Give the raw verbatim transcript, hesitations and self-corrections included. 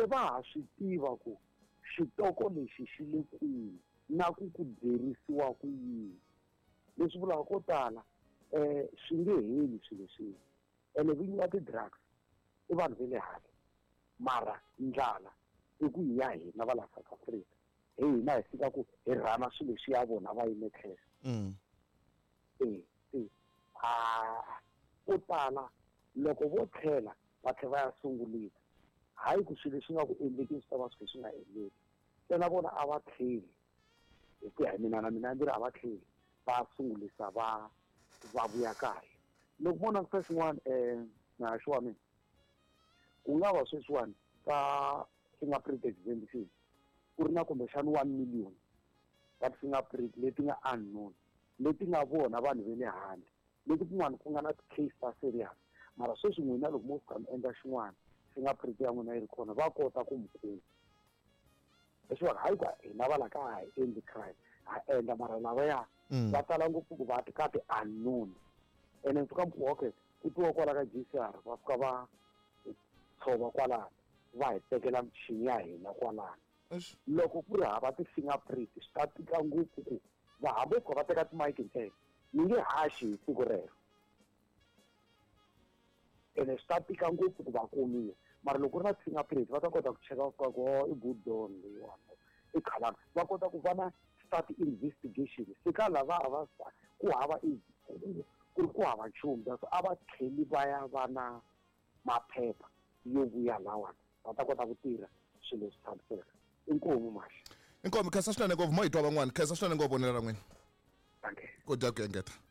se va ha swi tiva ku xitoko lexi xi le kwihi na ku ku derisiwa ku yini. Leswi vulaka ko tala um swi nge heli swilo leswi ene vinyi va ti-drugs i vanhu ve le handle mara ndlala i ku hi ya hina va la South Africa hi hina hi fika ku hi rhana swilo leswi ya vona va yime tlhelo. Mm. e e a ko tala loko vo tlhela va tlhela va ya sungulisa hayi ku swilo leswi nga ku endleki swi ta va swi swi nga endleki se na vona a va tlheli hi ku ya hi mina na mina ndzi ri a va tlheli va sungulisa va va vuya kaya. Loko vona ku swin'wana um na sho wa mina ku nga va sweswiwani ka fingerprint examination ku ri na kumbexana one million ka fingerprint leti nga unknown leti nga vona vanhu ve le handle leti kun'wana ku nga na ti-case ta serious mara sweswi n'wina loko mo fika mi endla xin'wana fingerprint ya n'wina yi ri kona va kota ku mi kuma. Leswiwani hayi ku hina va la ka ha hi endli crime ha endla mara lavaya va tala ngopfu ku va ti ka ti-unknown ene fika mi ku okay ku twiwa kwala ka G C R va fika va tshova kwalano va hi tekela michini ya hina kwalano. Loko ku ri hava ti-fingerprint swi ta tika ngopfu ku va hambi ku va teka timayiki ntsena ni nge haxi hi siku rero ene swi ta tika ngopfu ku va kumiwa mara loko ku ri na ti-fingerprint va ta kota ku cheka ku ku i Goodon leyiwani i Khalanga va kota ku va na start investigation fika lava va ku hava ku ri ku hava nchumu so a va tlheli va ya va na maphepha yo vuya lawani va ta kota ku tirha swilo swi tshamiseka. Inkomu Mashi. Inkomu khensa swinene ngopfu mo hi twa van'wana khensa swinene ngopfu vonela ra n'wina. Danke. Ku dya ku engeta.